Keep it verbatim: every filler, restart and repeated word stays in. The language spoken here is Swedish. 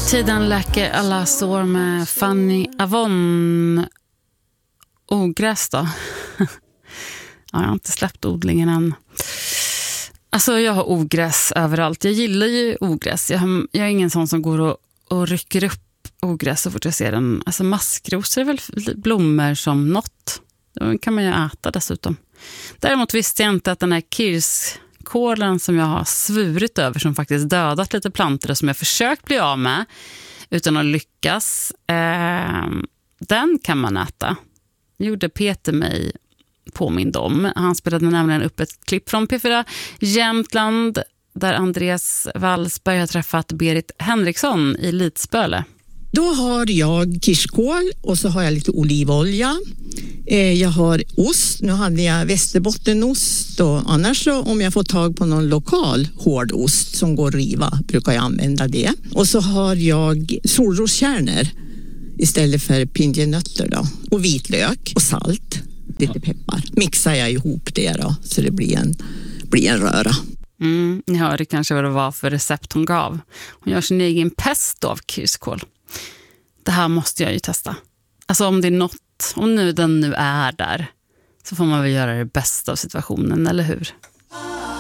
Tiden läker alla sår med Fanny Avon. Ogräs då. Ja, jag har inte släppt odlingen än. Alltså jag har ogräs överallt. Jag gillar ju ogräs. Jag, har, jag är ingen sån som går och, och rycker upp ogräs så fort jag ser den. Alltså maskrosor är väl blommor som något. Då kan man ju äta dessutom. Däremot visste jag inte att den här kirskålen som jag har svurit över, som faktiskt dödat lite plantor som jag försökt bli av med utan att lyckas, eh, den kan man äta. Gjorde Peter mig påmind om. Han spelade nämligen upp ett klipp från P fyra Jämtland där Andreas Wallsberg har träffat Berit Henriksson i Lidspöle. Då har jag kirskål och så har jag lite olivolja. Jag har ost. Nu hade jag västerbottenost, och annars så, om jag får tag på någon lokal hårdost som går att riva brukar jag använda det. Och så har jag solroskärnor istället för pinjenötter då. Och vitlök och salt. Lite peppar. Mixar jag ihop det då så det blir en, blir en röra. Mm, ni hörde kanske vad det var för recept hon gav. Hon gör sin egen pesto av kirskål. Det här måste jag ju testa. Alltså om det är något, om nu den nu är där, så får man väl göra det bästa av situationen, eller hur?